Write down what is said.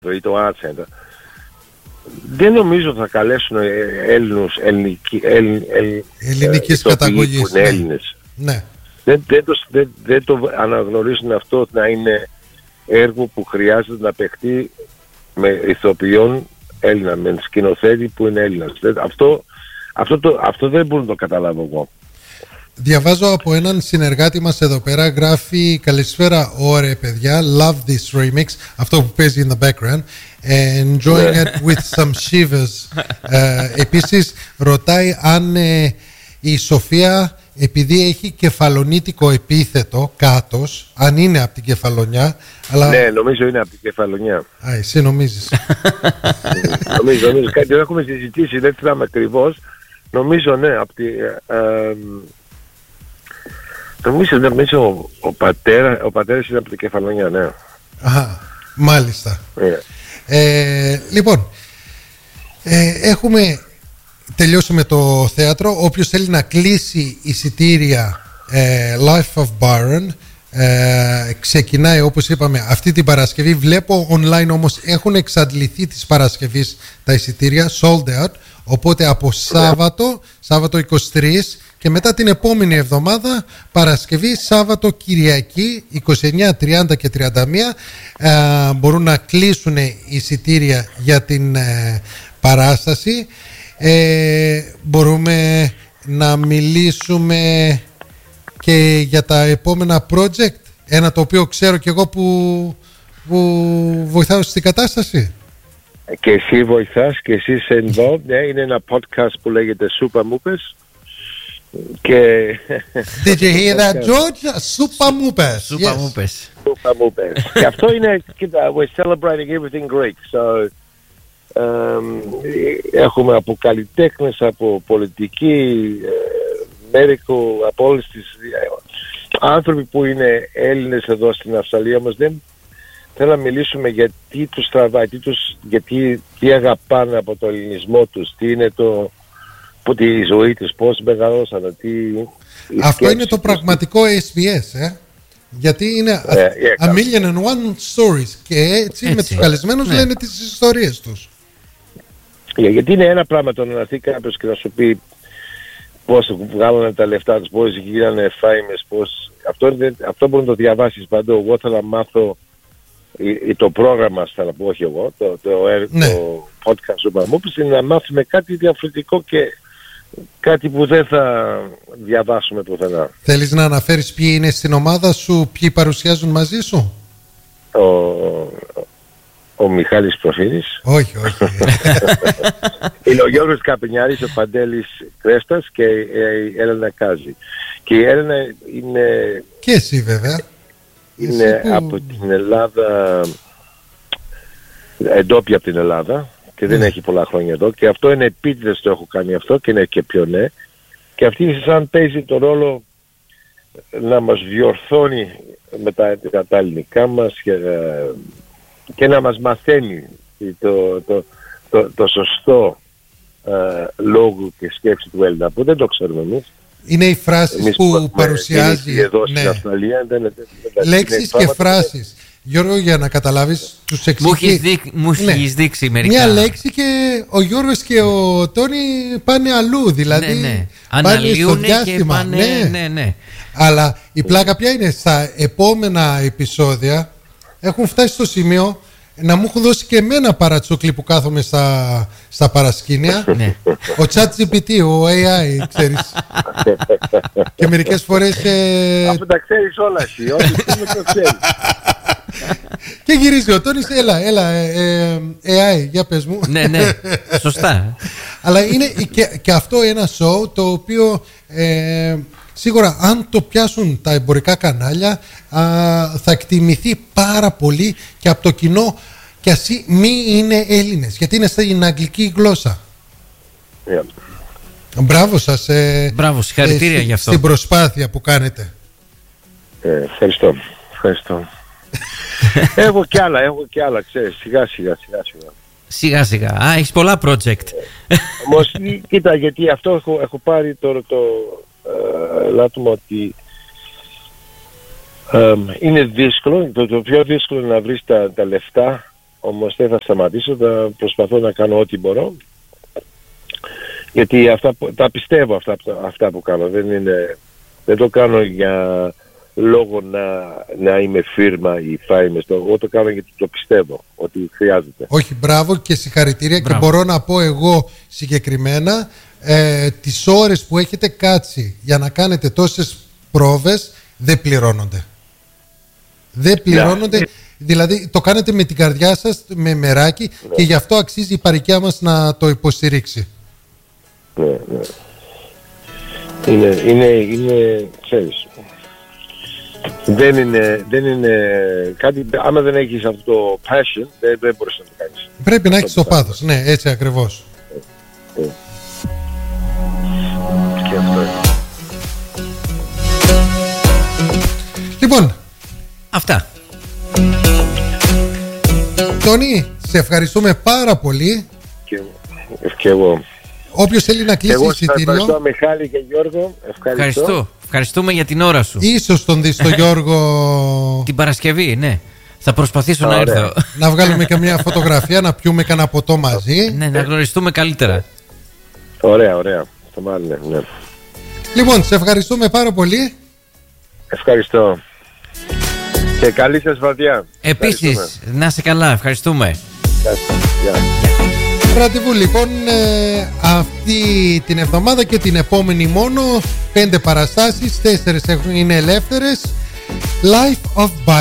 ή το Art Center, δεν νομίζω θα καλέσουν Έλληνους ελληνικής καταγωγής που είναι Έλληνες. Ναι. Δεν το αναγνωρίζουν αυτό να είναι έργο που χρειάζεται να παιχτεί με ηθοποιών Έλληνα, με σκηνοθέτη που είναι Έλληνας. Αυτό δεν μπορώ να το καταλάβω εγώ. Διαβάζω από έναν συνεργάτη μας εδώ πέρα, γράφει «Καλησπέρα, ωραία παιδιά, love this remix», αυτό που παίζει in the background, enjoying it with some shivers. Επίσης ρωτάει αν η Σοφία, επειδή έχει κεφαλονίτικο επίθετο κάτος, αν είναι από την Κεφαλονιά. Αλλά... Ναι, νομίζω είναι από την Κεφαλονιά. Α, εσύ νομίζεις. νομίζω κάτι δεν έχουμε συζητήσει, δεν θυμάμαι ακριβώς. Νομίζω ναι, από τη... Νομίζω ο πατέρας είναι από την Κεφαλονιά, ναι. Αχα, μάλιστα. Λοιπόν, έχουμε τελειώσει με το θέατρο. Όποιος θέλει να κλείσει εισιτήρια, Life of Byron, ξεκινάει όπως είπαμε αυτή την Παρασκευή. Βλέπω online όμως έχουν εξαντληθεί της Παρασκευής τα εισιτήρια, sold out. Οπότε από Σάββατο 23 και μετά την επόμενη εβδομάδα Παρασκευή, Σάββατο, Κυριακή 29, 30 και 31 μπορούν να κλείσουν εισιτήρια για την παράσταση. Μπορούμε να μιλήσουμε και για τα επόμενα project, ένα το οποίο ξέρω και εγώ που βοηθάω στην κατάσταση. Και εσύ βοηθάς και εσύ είσαι involved. Είναι ένα podcast που λέγεται Super Moopers. Και... Did you hear that, George? Super Moopers. Super Moopers. Super Moopers. Και αυτό είναι, we're celebrating everything Greek. So, έχουμε από καλλιτέχνες, από πολιτική, medical, από όλες τις άνθρωποι που είναι Έλληνες εδώ στην Αυστραλία μας. Δεν θέλω να μιλήσουμε γιατί τους τραβάει, τι αγαπάνε από το ελληνισμό τους, τι είναι από τη ζωή τους, πώς μεγαλώσανε, αυτό είναι το πραγματικό SBS, γιατί είναι a million and one stories και έτσι με τους καλεσμένους λένε τις ιστορίες τους. Γιατί είναι ένα πράγμα το να έρθει κάποιος και να σου πει πώς βγάλανε τα λεφτά τους, πώς γίνανε famous, αυτό μπορεί να το διαβάσεις παντού. Εγώ θέλω να μάθω το πρόγραμμα, θα να πω, όχι εγώ, το podcast του Moopers, είναι να μάθουμε κάτι διαφορετικό και κάτι που δεν θα διαβάσουμε πουθενά. Θέλεις να αναφέρεις ποιοι είναι στην ομάδα σου, ποιοι παρουσιάζουν μαζί σου? Ο Μιχάλης Προφύρης. Όχι. Είναι ο Γιώργος Καπινιάρης, ο Παντέλης Κρέστας και η Έλενα Κάζη. Και η Έλενα είναι... Και εσύ βέβαια. Είναι από την Ελλάδα, εντόπια από την Ελλάδα και δεν έχει πολλά χρόνια εδώ και αυτό είναι επίτηδες, το έχω κάνει αυτό και είναι και πιο ναι, και αυτή σαν παίζει το ρόλο να μας διορθώνει με τα ελληνικά μας και να μας μαθαίνει το σωστό λόγο και σκέψη του Έλληνα που δεν το ξέρουμε εμείς. Είναι οι φράσεις που παρουσιάζει εδώ στην Αυστραλία. Λέξεις και φράσεις. Γιώργο, για να καταλάβεις, τους εξηγεί. Μου έχεις δείξει μερικά. Μια λέξη και ο Γιώργος και ο Τόνι πάνε αλλού. Δηλαδή πάνε στο διάστημα. Ναι. Αλλά η πλάκα ποια είναι? Στα επόμενα επεισόδια έχουν φτάσει στο σημείο να μου έχουν δώσει και εμένα παρατσούκλι που κάθομαι στα παρασκήνια. Ο ChatGPT, ο AI, ξέρεις. Και μερικές φορές... Αφού τα ξέρεις όλα εσύ, ό,τι το ξέρεις. Και γυρίζει ο Τόνις, έλα, AI, για πες μου. Ναι, σωστά. Αλλά είναι και αυτό ένα show το οποίο... σίγουρα αν το πιάσουν τα εμπορικά κανάλια θα εκτιμηθεί πάρα πολύ και από το κοινό, και ας μη είναι Έλληνες, γιατί είναι στην αγγλική γλώσσα. Μπράβο σας. Μπράβο, συγχαρητήρια γι' αυτό. Στην προσπάθεια που κάνετε. Ευχαριστώ. Έχω κι άλλα, ξέρεις, σιγά. Έχεις πολλά project. Όμως κοίτα, γιατί αυτό έχω πάρει τώρα το λάτωμα ότι είναι δύσκολο. Το πιο δύσκολο είναι να βρεις τα λεφτά όμως δεν θα σταματήσω, θα προσπαθώ να κάνω ό,τι μπορώ. Γιατί τα πιστεύω αυτά που κάνω. Δεν το κάνω για λόγω να είμαι φίρμα ή famous. Εγώ το κάνω γιατί το πιστεύω ότι χρειάζεται. Όχι, μπράβο και συγχαρητήρια. Μπράβο. Και μπορώ να πω εγώ συγκεκριμένα τις ώρες που έχετε κάτσει για να κάνετε τόσες πρόβες δεν πληρώνονται. Δεν πληρώνονται. Δηλαδή το κάνετε με την καρδιά σας, με μεράκι, και γι' αυτό αξίζει η παροικιά μας να το υποστηρίξει. Ναι. Είναι, ξέρεις, δεν είναι κάτι, άμα δεν έχεις αυτό το passion, δεν μπορείς να το κάνεις. Πρέπει να έχεις το πάθος, ναι, έτσι ακριβώς. Και αυτό είναι. Λοιπόν, αυτά. Τόνι, σε ευχαριστούμε πάρα πολύ. Και εγώ. Όποιος θέλει να κλείσει εισιτήριο. Ευχαριστώ Μιχάλη και Γιώργο. Ευχαριστούμε για την ώρα σου. Ίσως τον δεις το Γιώργο την Παρασκευή, ναι. Θα προσπαθήσω να έρθω. Να βγάλουμε και μια φωτογραφία, να πιούμε κανένα ποτό μαζί. Ναι, να γνωριστούμε καλύτερα. Ωραία. Το μάλλον, ναι. Λοιπόν, σε ευχαριστούμε πάρα πολύ. Ευχαριστώ. Και καλή σας βραδιά. Επίσης, να είσαι καλά. Ευχαριστούμε. Ραντεβού λοιπόν αυτή την εβδομάδα και την επόμενη μόνο. 5 παραστάσεις, 4 είναι ελεύθερες. Life of Byron.